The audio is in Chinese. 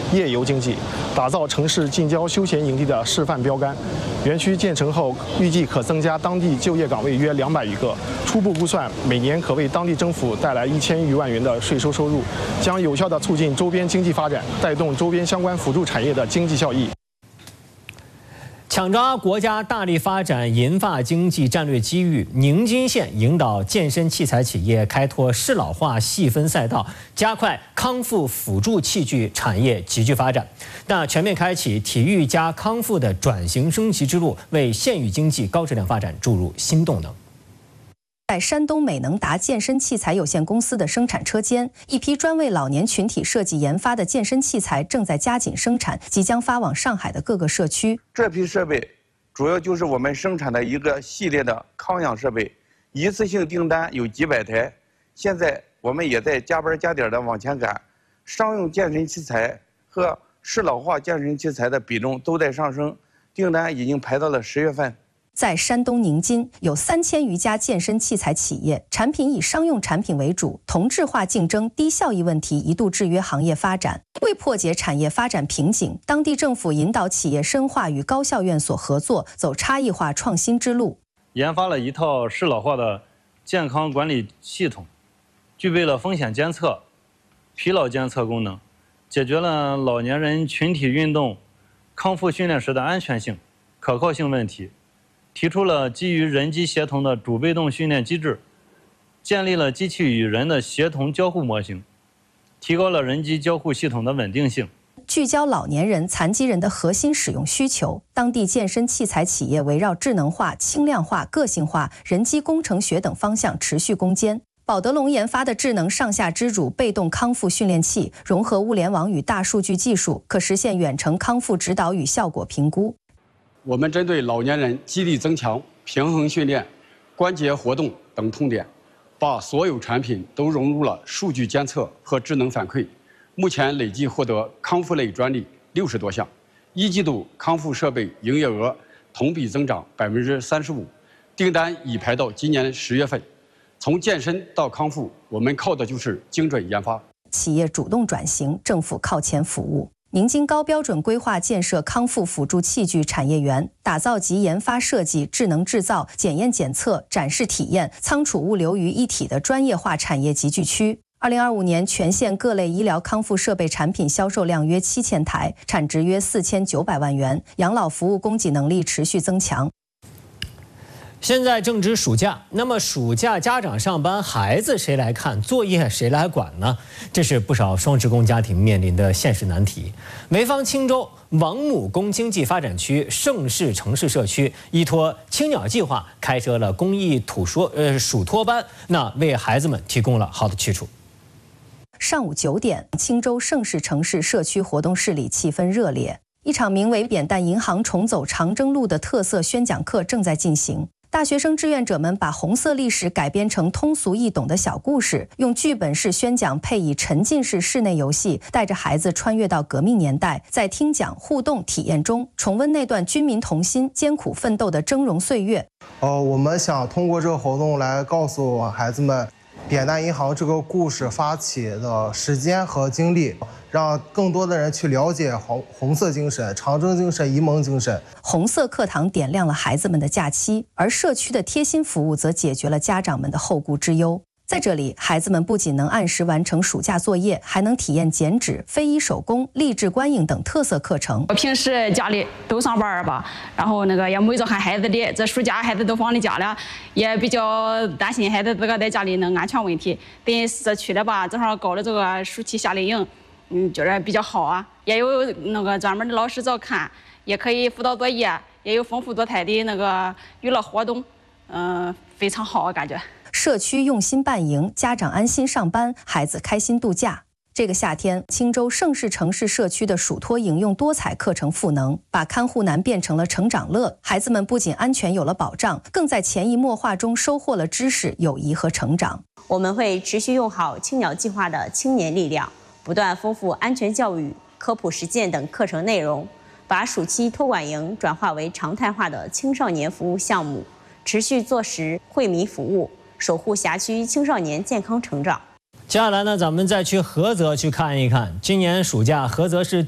夜游经济，打造城市近郊休闲营地的示范标杆。园区建成后，预计可增加当地就业岗位约200余个，初步估算每年可为当地政府带来1000余万元的税收收入，将有效地促进周边经济发展，带动周边相关辅助产业的经济效益。 抢抓国家大力发展银发经济战略机遇，宁津县引导健身器材企业开拓适老化细分赛道，加快康复辅助器具产业集聚发展。那全面开启体育加康复的转型升级之路，为县域经济高质量发展注入新动能。 在山东美能达健身器材有限公司的生产车间，一批专为老年群体设计研发的健身器材正在加紧生产，即将发往上海的各个社区。 这批设备主要就是我们生产的一个系列的康养设备，一次性订单有几百台。现在我们也在加班加点的往前赶，商用健身器材和适老化健身器材的比重都在上升，订单已经排到了10月份。 在山东宁津，有3000余家健身器材企业，产品以商用产品为主，同质化竞争、低效益问题一度制约行业发展。为破解产业发展瓶颈，当地政府引导企业深化与高校院所合作，走差异化创新之路， 研发了一套适老化的健康管理系统，具备了风险监测、疲劳监测功能，解决了老年人群体运动康复训练时的安全性、可靠性问题。 提出了基于人机协同的主被动训练机制，建立了机器与人的协同交互模型，提高了人机交互系统的稳定性。 聚焦老年人、残疾人的核心使用需求，当地健身器材企业围绕智能化、轻量化、个性化、人机工程学等方向持续攻坚。宝德龙研发的智能上下支柱被动康复训练器，融合物联网与大数据技术，可实现远程康复指导与效果评估。 我们针对老年人肌力增强、平衡训练、关节活动等痛点，把所有产品都融入了数据监测和智能反馈。目前累计获得康复类专利60多项，一季度康复设备营业额同比增长35%，订单已排到今年10月份。从健身到康复，我们靠的就是精准研发。 企业主动转型，政府靠前服务。 宁津高标准规划建设康复辅助器具产业园，打造集研发设计、智能制造、检验检测、展示体验、仓储物流于一体的专业化产业集聚区。2025年，全县各类医疗康复设备产品销售量约7000台，产值约4900万元，养老服务供给能力持续增强。 现在正值暑假，那么暑假家长上班，孩子谁来看？作业谁来管呢？这是不少双职工家庭面临的现实难题。潍坊青州王母宫经济发展区盛世城市社区依托青鸟计划开设了公益数托班，那为孩子们提供了好的去处。 上午9点，青州盛世城市社区活动室里气氛热烈，一场名为“扁担银行重走长征路”的特色宣讲课正在进行。 大学生志愿者们把红色历史改编成通俗易懂的小故事，用剧本式宣讲配以沉浸式室内游戏，带着孩子穿越到革命年代，在听讲、互动、体验中重温那段军民同心、艰苦奋斗的峥嵘岁月。 我们想通过这个活动来告诉孩子们，扁担银行这个故事发起的时间和经历。 让更多的人去了解红色精神、长征精神、沂蒙精神。 红色课堂点亮了孩子们的假期，而社区的贴心服务则解决了家长们的后顾之忧。在这里，孩子们不仅能按时完成暑假作业，还能体验剪纸、非遗手工、励志观影等特色课程。 我平时家里都上班吧，然后也没着看孩子的，这暑假孩子都放的假了，也比较担心孩子这个在家里能安全问题。等社区的吧，正好搞了这个暑期夏令营。 觉得比较好啊，也有专门的老师照看，也可以辅导作业，也有丰富多彩的娱乐活动，非常好，感觉。 社区用心办营，家长安心上班，孩子开心度假。这个夏天，青州盛世城市社区的属托营用多彩课程赋能，把看护难变成了成长乐。孩子们不仅安全有了保障，更在潜移默化中收获了知识、友谊和成长。 我们会持续用好青鸟计划的青年力量。 不断丰富安全教育、科普实践等课程内容，把暑期托管营转化为常态化的青少年服务项目，持续做实惠民服务，守护辖区青少年健康成长。 接下来呢，咱们再去菏泽去看一看，今年暑假菏泽市